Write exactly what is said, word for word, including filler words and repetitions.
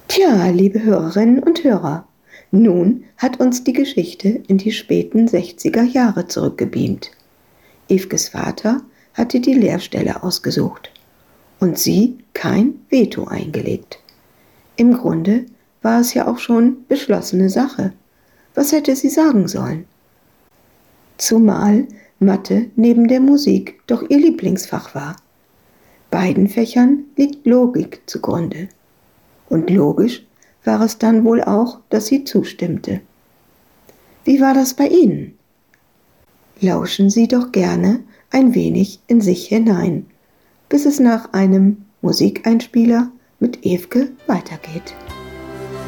Tja, liebe Hörerinnen und Hörer, nun hat uns die Geschichte in die späten sechziger Jahre zurückgebeamt. Evkes Vater hatte die Lehrstelle ausgesucht und sie kein Veto eingelegt. Im Grunde war es ja auch schon beschlossene Sache. Was hätte sie sagen sollen? Zumal Mathe neben der Musik doch ihr Lieblingsfach war. Beiden Fächern liegt Logik zugrunde. Und logisch war es dann wohl auch, dass sie zustimmte. Wie war das bei Ihnen? Lauschen Sie doch gerne ein wenig in sich hinein, bis es nach einem Musikeinspieler mit Evke weitergeht.